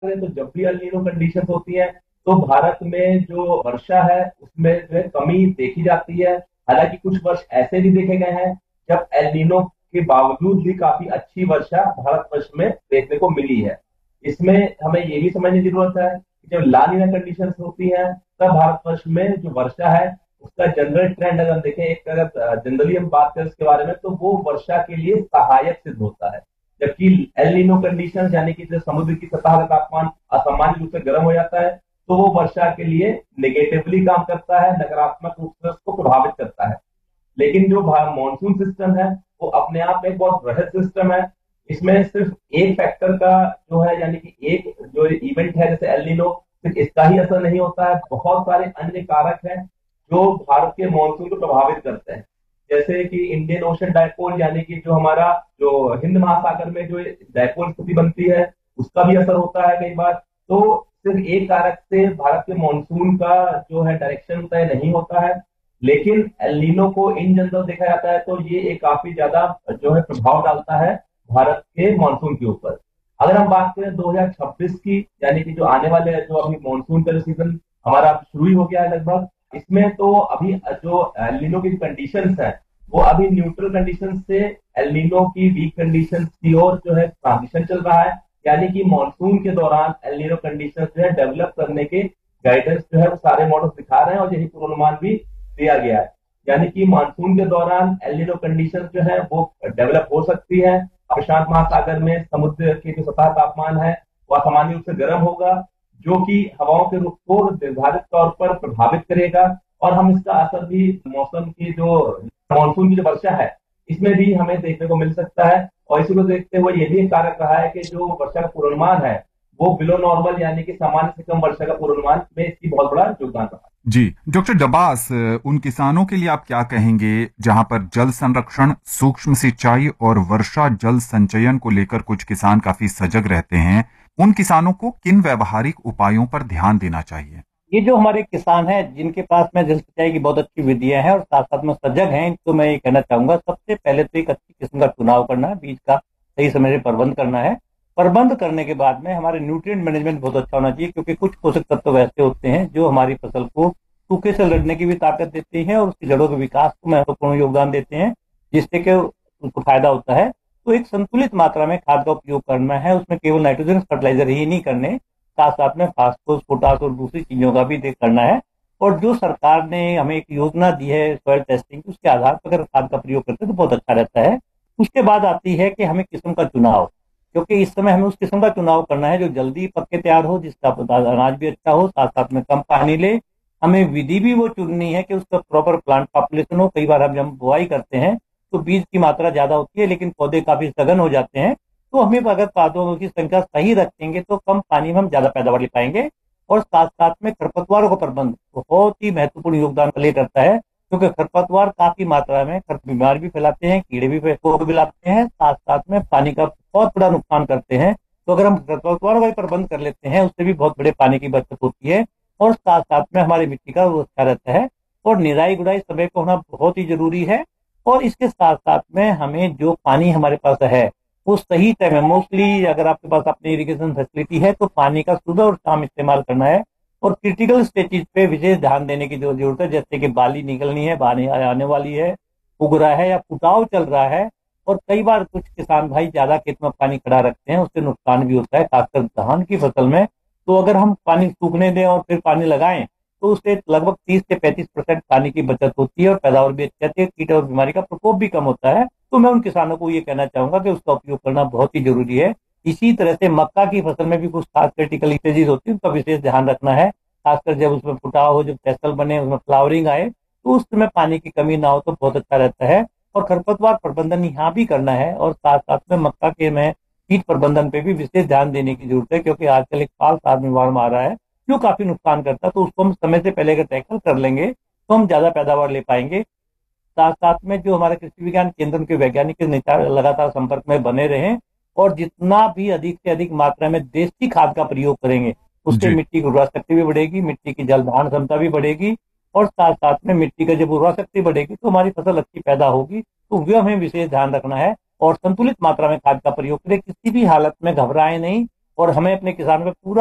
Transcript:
करें तो जब भी एल नीनो कंडीशन होती है तो भारत में जो वर्षा है उसमें जो है कमी देखी जाती है। हालांकि कुछ वर्ष ऐसे भी देखे गए हैं जब एल नीनो के बावजूद भी काफी अच्छी वर्षा भारतवर्ष में देखने को मिली है। इसमें हमें ये भी समझने की जरूरत है कि जब ला नीना कंडीशन होती है तब भारतवर्ष में जो वर्षा है उसका जनरल ट्रेंड अगर हम देखें, एक अगर जनरली हम बात करें इसके बारे में तो वो वर्षा के लिए सहायक सिद्ध होता है। जबकि एल नीनो कंडीशन यानी कि जब समुद्र की सतह का तापमान असामान्य रूप से गर्म हो जाता है तो वो वर्षा के लिए नेगेटिवली काम करता है, नकारात्मक रूप से उसको प्रभावित करता है। लेकिन जो मॉनसून सिस्टम है वो अपने आप में एक बहुत बृहद सिस्टम है। इसमें सिर्फ एक फैक्टर का जो है यानी कि एक जो इवेंट है जैसे एल नीनो सिर्फ इसका ही असर नहीं होता है, बहुत सारे अन्य कारक हैं जो भारत के मानसून को प्रभावित करते हैं। जैसे कि इंडियन ओशन डायपोल यानी कि जो हमारा जो हिंद महासागर में जो डायपोल स्थिति बनती है उसका भी असर होता है कई बार। तो सिर्फ एक कारक से भारत के मानसून का जो है डायरेक्शन तय नहीं होता है। लेकिन एल नीनो को इन जनरल देखा जाता है तो ये एक काफी ज्यादा जो है प्रभाव डालता है भारत के मानसून के ऊपर। अगर हम बात करें 2026 की यानी कि जो आने वाले जो अभी मानसून का सीजन हमारा शुरू ही हो गया है लगभग, इसमें तो अभी जो एल नीनो की कंडीशंस है वो अभी न्यूट्रल कंडीशन से एल नीनो की वीक कंडीशन की ओर जो है ट्रांजिशन चल रहा है। यानी कि मानसून के दौरान एल नीनो कंडीशन जो है डेवलप करने के गाइडेंस जो है वो सारे मॉडल दिखा रहे हैं और यही पूर्वानुमान भी दिया गया है। यानी कि मानसून के दौरान एल नीनो कंडीशन जो है वो डेवलप हो सकती है। प्रशांत महासागर में समुद्र के जो सतह तापमान है वह सामान्य रूप से गर्म होगा जो कि हवाओं के रुख को निर्धारित तौर पर प्रभावित करेगा। और हम इसका असर भी मौसम की जो मानसून की जो वर्षा है इसमें भी हमें देखने को मिल सकता है। और इसी को देखते हुए ये भी एक कारक रहा है कि जो वर्षा का पूर्वानुमान है वो बिलो नॉर्मल यानी कि सामान्य से कम वर्षा का पूर्वानुमान में इसकी बहुत बड़ा योगदान रहा। जी डॉक्टर डबास, उन किसानों के लिए आप क्या कहेंगे जहां पर जल संरक्षण, सूक्ष्म सिंचाई और वर्षा जल संचयन को लेकर कुछ किसान काफी सजग रहते हैं? उन किसानों को किन व्यवहारिक उपायों पर ध्यान देना चाहिए? ये जो हमारे किसान हैं जिनके पास में जल सिंचाई की बहुत अच्छी विधियां हैं और साथ साथ में सजग हैं, इनको मैं ये कहना चाहूंगा सबसे पहले तो एक अच्छी किस्म का चुनाव करना है, बीज का सही समय से प्रबंध करना है। प्रबंध करने के बाद में हमारे न्यूट्रिएंट मैनेजमेंट बहुत अच्छा होना चाहिए, क्योंकि कुछ पोषक तत्व वैसे होते हैं जो हमारी फसल को सूखे से लड़ने की भी ताकत देते हैं और उसकी जड़ों के विकास को महत्वपूर्ण योगदान देते हैं, जिससे कि उसको फायदा होता है। तो एक संतुलित मात्रा में खाद का उपयोग करना है, उसमें केवल नाइट्रोजन फर्टिलाइजर ही नहीं करने, साथ साथ में फास्फोरस, पोटास और दूसरी चीजों का भी देख करना है। और जो सरकार ने हमें एक योजना दी है सॉइल टेस्टिंग, उसके आधार पर अगर खाद का प्रयोग करते हैं तो बहुत अच्छा रहता है। उसके बाद आती है कि हमें किस्म का चुनाव, क्योंकि इस समय हमें उस किस्म का चुनाव करना है जो जल्दी पक के तैयार हो, जिसका अनाज भी अच्छा हो, साथ साथ में कम पानी ले। हमें विधि भी वो चुननी है कि उसका प्रॉपर प्लांट पॉपुलेशन हो। कई बार हम जब बुआई करते हैं तो बीज की मात्रा ज्यादा होती है लेकिन पौधे काफी सघन हो जाते हैं। तो हमें अगर पौधों की संख्या सही रखेंगे तो कम पानी में हम ज्यादा पैदावार ले पाएंगे। और साथ साथ में खरपतवारों का प्रबंध बहुत ही महत्वपूर्ण योगदान प्ले करता है, क्योंकि खरपतवार काफी मात्रा में बीमार भी फैलाते हैं, कीड़े भी फैलाते हैं, साथ साथ में पानी का बहुत बड़ा नुकसान करते हैं। तो अगर हम खरपतवारों का प्रबंध कर लेते हैं उससे भी बहुत बड़े पानी की बचत होती है और साथ साथ में हमारी मिट्टी का वो अच्छा रहता है। और निराई गुड़ाई समय पे होना बहुत ही जरूरी है। और इसके साथ साथ में हमें जो पानी हमारे पास है वो सही टाइम है, मोस्टली अगर आपके पास अपनी इरिगेशन फैसिलिटी है तो पानी का सुबह और शाम इस्तेमाल करना है। और क्रिटिकल स्टेजेस पे विशेष ध्यान देने की जरूरत है, जैसे कि बाली निकलनी है, बाली आने वाली है, उग रहा है या फुटाव चल रहा है। और कई बार कुछ किसान भाई ज्यादा खेत में पानी खड़ा रखते हैं, उससे नुकसान भी होता है, खासकर धान की फसल में। तो अगर हम पानी सूखने दें और फिर पानी लगाएं तो उससे लगभग 30 से 35% पानी की बचत होती है और पैदावार भी अच्छी आती है, कीट और बीमारी का प्रकोप भी कम होता है। तो मैं उन किसानों को ये कहना चाहूंगा कि उसका उपयोग करना बहुत ही जरूरी है। इसी तरह से मक्का की फसल में भी कुछ खास क्रिटिकल स्टेजेस होती है, उनका विशेष ध्यान रखना है, खासकर जब उसमें फुटाव हो, जब टेसल बने, उसमें फ्लावरिंग आए तो उस समय पानी की कमी ना हो तो बहुत अच्छा रहता है। और खरपतवार प्रबंधन यहाँ भी करना है और साथ साथ में मक्का के में कीट प्रबंधन पे भी विशेष ध्यान देने की जरूरत है, क्योंकि आजकल एक फाल्स आर्मीवार्म आ रहा है जो काफी नुकसान करता है। तो उसको हम समय से पहले अगर टैकल कर लेंगे तो हम ज्यादा पैदावार ले पाएंगे। साथ साथ में जो हमारे कृषि विज्ञान केंद्र के वैज्ञानिक लगातार संपर्क में बने रहें और जितना भी अधिक से अधिक मात्रा में देसी खाद का प्रयोग करेंगे उससे मिट्टी की उर्वरा शक्ति भी बढ़ेगी, मिट्टी की जल धारण क्षमता भी बढ़ेगी और साथ साथ में मिट्टी का जब उर्वरा शक्ति बढ़ेगी तो हमारी फसल अच्छी पैदा होगी। तो वो हमें विशेष ध्यान रखना है और संतुलित मात्रा में खाद का प्रयोग करें, किसी भी हालत में घबराए नहीं और हमें अपने किसानों पे पूरा